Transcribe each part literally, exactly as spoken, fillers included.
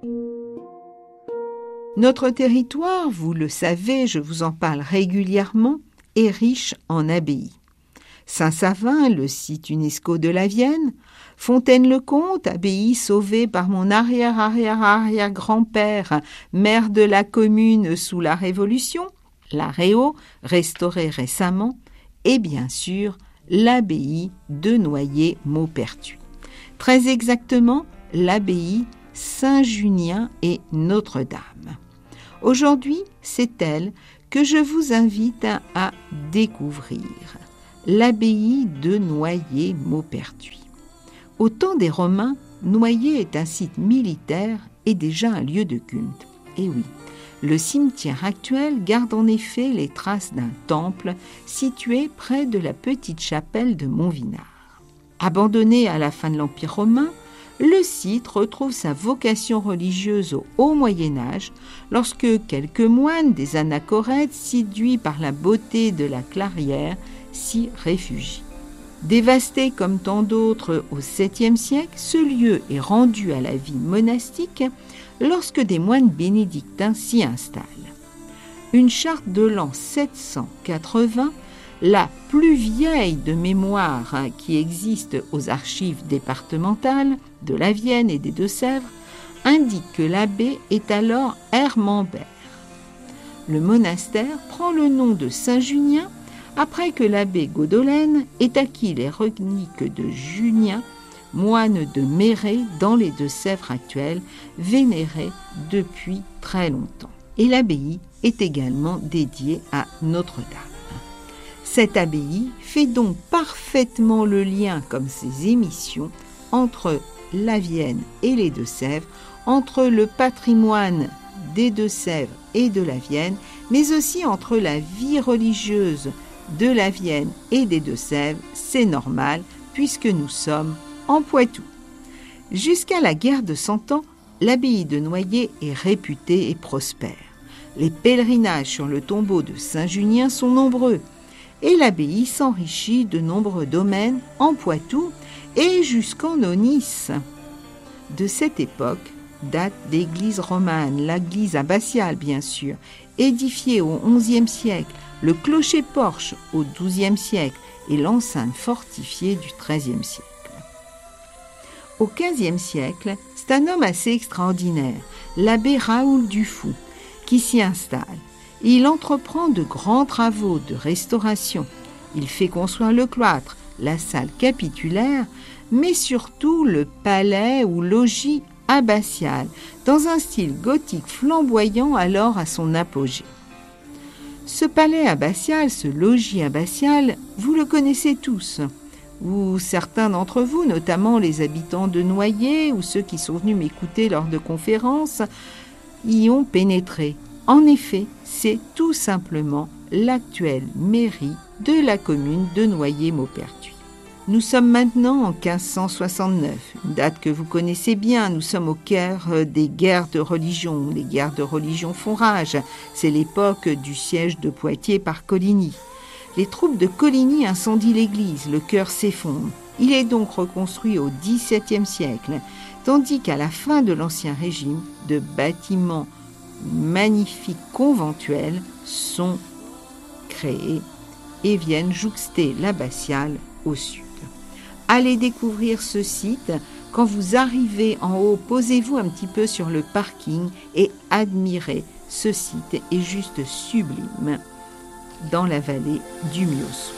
Notre territoire, vous le savez, je vous en parle régulièrement, est riche en abbayes. Saint-Savin, le site UNESCO de la Vienne, Fontaine-le-Comte, abbaye sauvée par mon arrière-arrière-arrière-grand-père, maire de la commune sous la Révolution, la Réau, restaurée récemment, et bien sûr l'abbaye de Noyer-Maupertuis. Très exactement, l'abbaye Saint-Junien et Notre-Dame. Aujourd'hui, c'est elle que je vous invite à, à découvrir, l'abbaye de Noyer-Maupertuis. Au temps des Romains, Noyer est un site militaire et déjà un lieu de culte. Et oui, le cimetière actuel garde en effet les traces d'un temple situé près de la petite chapelle de Montvinard. Abandonné à la fin de l'Empire romain, le site retrouve sa vocation religieuse au Haut Moyen-Âge lorsque quelques moines des Anachorètes, séduits par la beauté de la clairière, s'y réfugient. Dévasté comme tant d'autres au septième siècle, ce lieu est rendu à la vie monastique lorsque des moines bénédictins s'y installent. Une charte de l'an sept cent quatre-vingts, la plus vieille de mémoire qui existe aux archives départementales de la Vienne et des Deux-Sèvres, indique que l'abbé est alors Hermambert. Le monastère prend le nom de Saint-Junien après que l'abbé Godolène ait acquis les reliques de Junien, moine de Méré dans les Deux-Sèvres actuelles, vénéré depuis très longtemps. Et l'abbaye est également dédiée à Notre-Dame. Cette abbaye fait donc parfaitement le lien, comme ses émissions, entre la Vienne et les Deux-Sèvres, entre le patrimoine des Deux-Sèvres et de la Vienne, mais aussi entre la vie religieuse de la Vienne et des Deux-Sèvres. C'est normal puisque nous sommes en Poitou. Jusqu'à la guerre de Cent Ans, l'abbaye de Noyer est réputée et prospère. Les pèlerinages sur le tombeau de Saint-Junien sont nombreux et l'abbaye s'enrichit de nombreux domaines en Poitou et jusqu'en Aunis. De cette époque date l'église romane, l'église abbatiale bien sûr, édifiée au onzième siècle, le clocher-porche au douzième siècle et l'enceinte fortifiée du treizième siècle. Au quinzième siècle, c'est un homme assez extraordinaire, l'abbé Raoul Dufou, qui s'y installe. Il entreprend de grands travaux de restauration. Il fait construire le cloître, la salle capitulaire, mais surtout le palais ou logis abbatial, dans un style gothique flamboyant alors à son apogée. Ce palais abbatial, ce logis abbatial, vous le connaissez tous, ou certains d'entre vous, notamment les habitants de Noyer ou ceux qui sont venus m'écouter lors de conférences, y ont pénétré. En effet, c'est tout simplement l'actuelle mairie de la commune de Noyer-Maupertuis. Nous sommes maintenant en quinze cent soixante-neuf, une date que vous connaissez bien. Nous sommes au cœur des guerres de religion. Les guerres de religion font rage. C'est l'époque du siège de Poitiers par Coligny. Les troupes de Coligny incendient l'église, le chœur s'effondre. Il est donc reconstruit au dix-septième siècle, tandis qu'à la fin de l'Ancien Régime, de bâtiments magnifiques conventuels sont créés et viennent jouxter l'abbatiale au sud. Allez découvrir ce site. Quand vous arrivez en haut, posez-vous un petit peu sur le parking et admirez ce site est juste sublime dans la vallée du Miossou.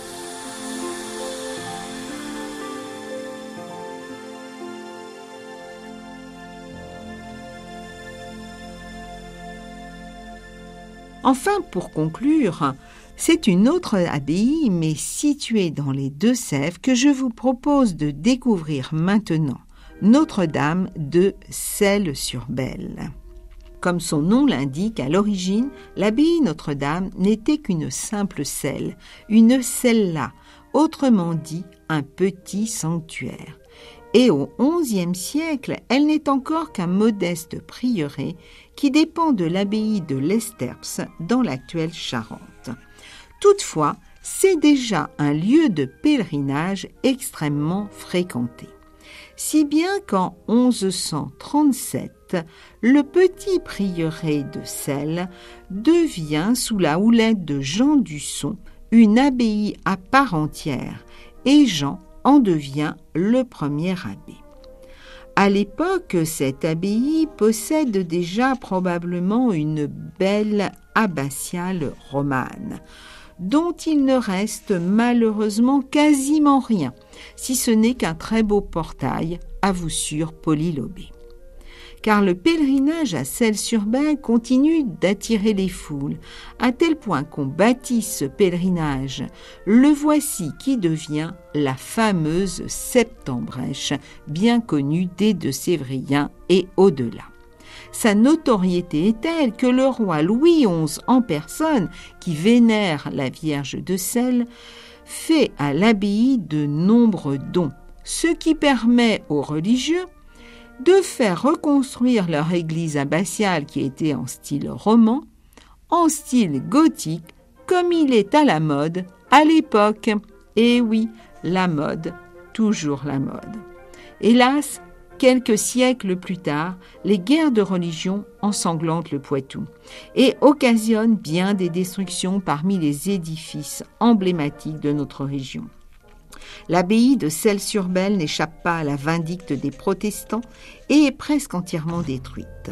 Enfin, pour conclure, c'est une autre abbaye, mais située dans les Deux-Sèvres, que je vous propose de découvrir maintenant, Notre-Dame de Celles-sur-Belle. Comme son nom l'indique, à l'origine, l'abbaye Notre-Dame n'était qu'une simple celle, une cella, autrement dit un petit sanctuaire. Et au onzième siècle, elle n'est encore qu'un modeste prieuré qui dépend de l'abbaye de l'Esterps dans l'actuelle Charente. Toutefois, c'est déjà un lieu de pèlerinage extrêmement fréquenté. Si bien qu'en onze cent trente-sept, dix-sept, le petit prieuré de Celles devient, sous la houlette de Jean d'Usson, une abbaye à part entière, et Jean en devient le premier abbé. À l'époque, cette abbaye possède déjà probablement une belle abbatiale romane, dont il ne reste malheureusement quasiment rien, si ce n'est qu'un très beau portail à voussure polylobée. Car le pèlerinage à Celles-sur-Belle continue d'attirer les foules, à tel point qu'on baptise ce pèlerinage, le voici qui devient la fameuse Septembrèche, bien connue des Deux-Sévriens et au-delà. Sa notoriété est telle que le roi Louis onze en personne, qui vénère la Vierge de Celles, fait à l'abbaye de nombreux dons, ce qui permet aux religieux de faire reconstruire leur église abbatiale qui était en style roman, en style gothique, comme il est à la mode à l'époque. Et oui, la mode, toujours la mode. Hélas, quelques siècles plus tard, les guerres de religion ensanglantent le Poitou et occasionnent bien des destructions parmi les édifices emblématiques de notre région. L'abbaye de Celles-sur-Belle n'échappe pas à la vindicte des protestants et est presque entièrement détruite.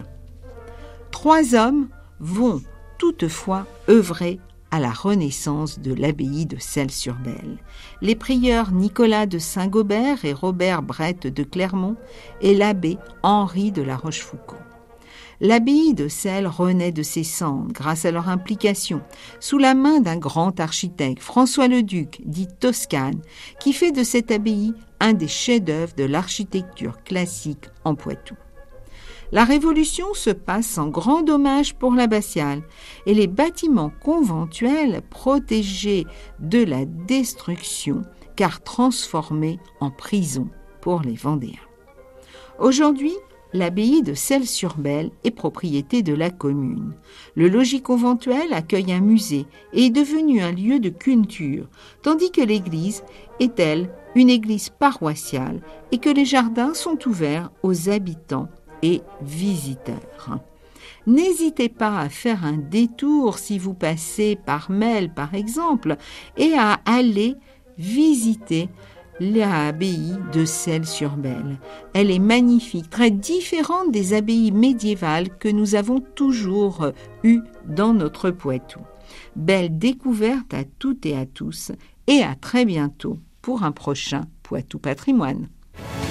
Trois hommes vont toutefois œuvrer à la renaissance de l'abbaye de Celles-sur-Belle. Les prieurs Nicolas de Saint-Gaubert et Robert Brette de Clermont et l'abbé Henri de la Rochefoucauld. L'abbaye de Celles renaît de ses cendres grâce à leur implication, sous la main d'un grand architecte, François le Duc, dit Toscane, qui fait de cette abbaye un des chefs-d'œuvre de l'architecture classique en Poitou. La Révolution se passe en grand dommage pour l'abbatiale et les bâtiments conventuels protégés de la destruction car transformés en prison pour les Vendéens. Aujourd'hui, l'abbaye de Celles-sur-Belle est propriété de la commune. Le logis conventuel accueille un musée et est devenu un lieu de culture, tandis que l'église est, elle, une église paroissiale et que les jardins sont ouverts aux habitants et visiteurs. N'hésitez pas à faire un détour si vous passez par Melle, par exemple, et à aller visiter l'abbaye de Celles-sur-Belle. Elle est magnifique, très différente des abbayes médiévales que nous avons toujours eues dans notre Poitou. Belle découverte à toutes et à tous, et à très bientôt pour un prochain Poitou Patrimoine.